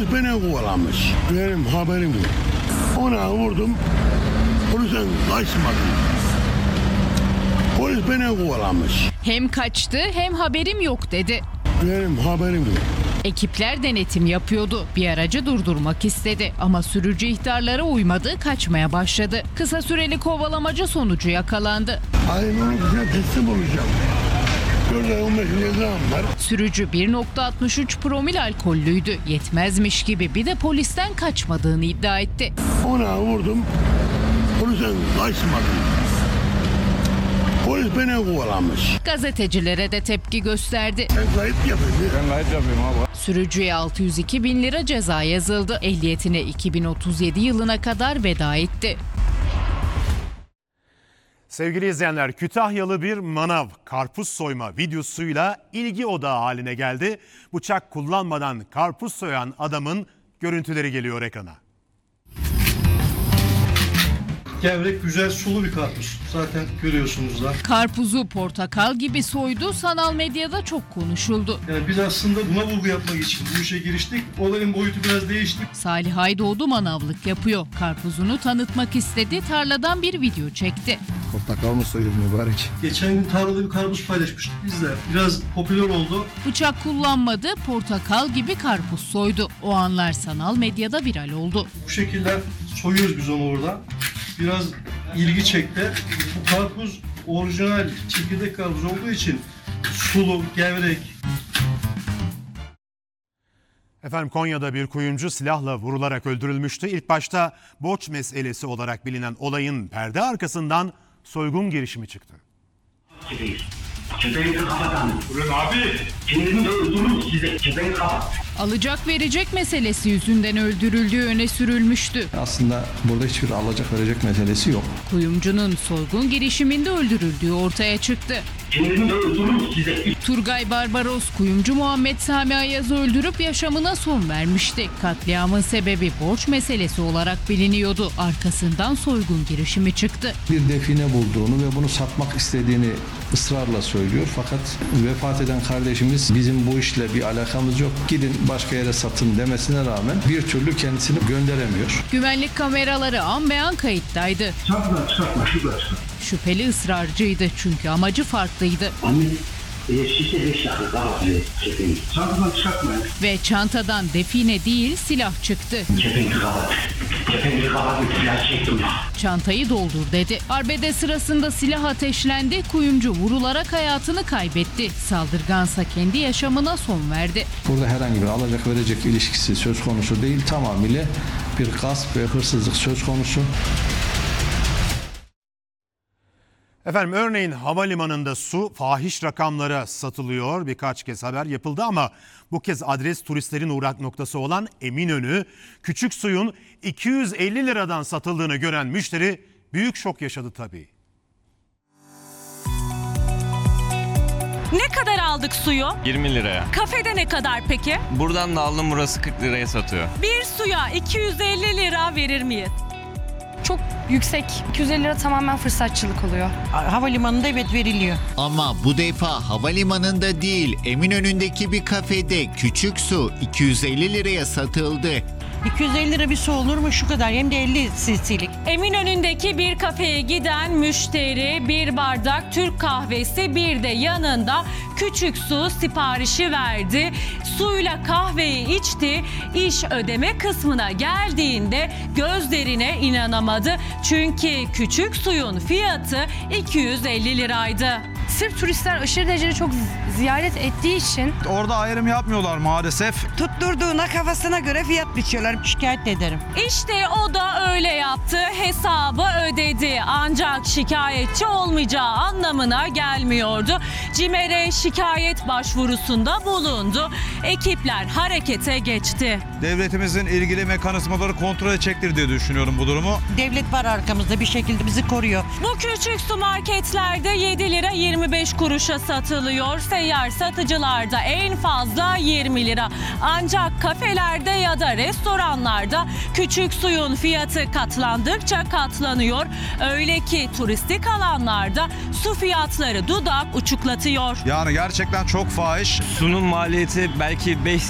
Polis beni kovalamış. Benim haberim yok. Ona vurdum. Polisten kaçmadım. Polis beni kovalamış. Hem kaçtı hem haberim yok dedi. Benim haberim yok. Ekipler denetim yapıyordu. Bir aracı durdurmak istedi ama sürücü ihtarlara uymadı, kaçmaya başladı. Kısa süreli kovalamacı sonucu yakalandı. Ayın 12'sine teslim olacağım. 4 ay 15 cezam var. Sürücü 1,63 promil alkollüydü. Yetmezmiş gibi bir de polisten kaçmadığını iddia etti. Ona vurdum. Polisten kaçmadım. Polis beni kovalamış. Gazetecilere de tepki gösterdi. Ben kayıt yapıyorum. Ben gayet yapıyorum abi. Sürücüye 602 bin lira ceza yazıldı. Ehliyetine 2037 yılına kadar veda etti. Sevgili izleyenler, Kütahyalı bir manav karpuz soyma videosuyla ilgi odağı haline geldi. Bıçak kullanmadan karpuz soyan adamın görüntüleri geliyor ekrana. Gevrek güzel sulu bir karpuz. Zaten görüyorsunuz da. Karpuzu portakal gibi soydu, sanal medyada çok konuşuldu. Yani biz aslında buna vurgu yapmak için bu işe giriştik. Olayın boyutu biraz değişti. Salih Aydoğdu manavlık yapıyor. Karpuzunu tanıtmak istedi, tarladan bir video çekti. Portakal mı soyuyor mübarek? Geçen gün tarlada bir karpuz paylaşmıştık biz de. Biraz popüler oldu. Bıçak kullanmadı, portakal gibi karpuz soydu. O anlar sanal medyada viral oldu. Bu şekilde soyuyoruz biz onu orada. Biraz ilgi çekti. Bu karpuz orijinal çekirdek karpuz olduğu için sulu, gevrek. Efendim, Konya'da bir kuyumcu silahla vurularak öldürülmüştü. İlk başta borç meselesi olarak bilinen olayın perde arkasından soygun girişimi çıktı. Alacak verecek meselesi yüzünden öldürüldüğü öne sürülmüştü. Aslında burada hiçbir alacak verecek meselesi yok. Kuyumcunun soygun girişiminde öldürüldüğü ortaya çıktı. Turgay Barbaros, kuyumcu Muhammed Sami Ayaz'ı öldürüp yaşamına son vermişti. Katliamın sebebi borç meselesi olarak biliniyordu. Arkasından soygun girişimi çıktı. Bir define bulduğunu ve bunu satmak istediğini ısrarla söylüyor. Fakat vefat eden kardeşimiz bizim bu işle bir alakamız yok, gidin başka yere satın demesine rağmen bir türlü kendisini gönderemiyor. Güvenlik kameraları an be an kayıttaydı. Çıkartma şurada. Şüpheli ısrarcıydı çünkü amacı farklıydı. Çantadan çıkartmayın. Ve çantadan define değil silah çıktı. Çantayı doldur dedi. Arbede sırasında silah ateşlendi. Kuyumcu vurularak hayatını kaybetti. Saldırgansa kendi yaşamına son verdi. Burada herhangi bir alacak verecek ilişkisi söz konusu değil, tamamıyla bir gasp ve hırsızlık söz konusu. Efendim, örneğin havalimanında su fahiş rakamlara satılıyor. Birkaç kez haber yapıldı ama bu kez adres turistlerin uğrak noktası olan Eminönü. Küçük suyun 250 liradan satıldığını gören müşteri büyük şok yaşadı tabii. Ne kadar aldık suyu? 20 liraya. Kafede ne kadar peki? Buradan da aldım, burası 40 liraya satıyor. Bir suya 250 lira verir miyiz? Çok yüksek. 250 lira tamamen fırsatçılık oluyor. Havalimanında evet veriliyor. Ama bu defa havalimanında değil, Eminönü'ndeki bir kafede küçük su 250 liraya satıldı. 250 lira bir su olur mu? Şu kadar, hem de 50 cc'lik. Eminönü'ndeki bir kafeye giden müşteri bir bardak Türk kahvesi, bir de yanında küçük su siparişi verdi. Suyla kahveyi içti. İş ödeme kısmına geldiğinde gözlerine inanamadı. Çünkü küçük suyun fiyatı 250 liraydı. Sırf turistler aşırı derecede çok ziyaret ettiği için Orada ayrım yapmıyorlar maalesef. Tutturduğuna kafasına göre fiyat biçiyorlar. Şikayet ederim. İşte o da öyle yaptı. Hesabı ödedi. Ancak şikayetçi olmayacağı anlamına gelmiyordu. CİMER'e şikayet başvurusunda bulundu. Ekipler harekete geçti. Devletimizin ilgili mekanizmaları kontrol edecektir diye düşünüyorum bu durumu. Devlet var arkamızda, bir şekilde bizi koruyor. Bu küçük su marketlerde 7 lira 25 kuruşa satılıyor. Seyyar satıcılarda en fazla 20 lira. Ancak kafelerde ya da restoranlarda küçük suyun fiyatı katlandıkça katlanıyor. Öyle ki turistik alanlarda su fiyatları dudak uçuklatıyor. Yani gerçekten çok fahiş. Sunum maliyeti belki 5